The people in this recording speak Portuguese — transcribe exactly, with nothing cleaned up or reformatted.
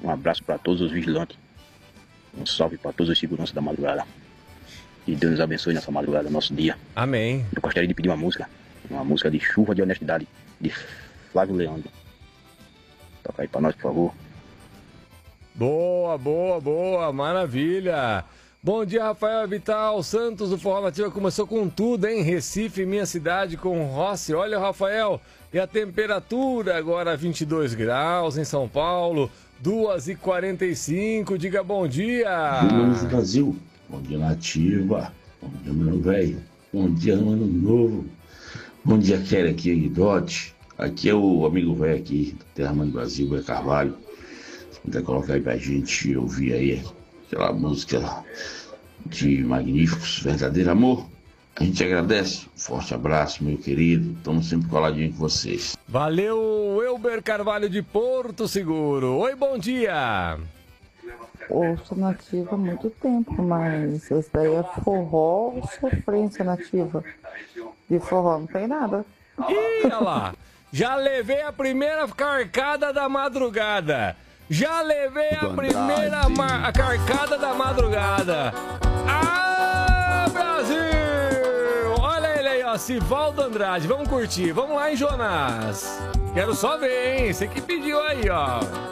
Um abraço para todos os vigilantes. Um salve para todos os seguranças da madrugada. Que Deus nos abençoe nessa madrugada, nosso dia. Amém. Eu gostaria de pedir uma música. Uma música de Chuva de Honestidade, de Flávio Leandro. Toca aí pra nós, por favor. Boa, boa, boa, maravilha. Bom dia, Rafael Vital Santos, do Forró Nativa começou com tudo, hein? Recife, minha cidade, com Rossi. Olha, Rafael, e a temperatura agora vinte e dois graus em São Paulo, duas e quarenta e cinco. Diga bom dia. Bom dia, Brasil. Bom dia, Nativa. Bom dia, meu velho. Bom dia, ano novo. Bom dia, Kelly, aqui é Guidote. Aqui é o amigo velho aqui, da Terra Mãe do Brasil, Zé Carvalho. Se puder colocar aí pra gente ouvir aí aquela música de Magníficos, Verdadeiro Amor. A gente agradece. Um forte abraço, meu querido. Estamos sempre coladinho com vocês. Valeu, Elber Carvalho de Porto Seguro. Oi, bom dia. Ouço Nativa há muito tempo, mas esse daí é forró ou sofrência Nativa? De forró não tem nada. Ih, olha lá. Já levei a primeira carcada da madrugada. Já levei a primeira ma- a carcada da madrugada. Ah, Brasil! Olha ele aí, ó, Sivaldo Andrade. Vamos curtir. Vamos lá em Jonas. Quero só ver, hein? Você que pediu aí, ó.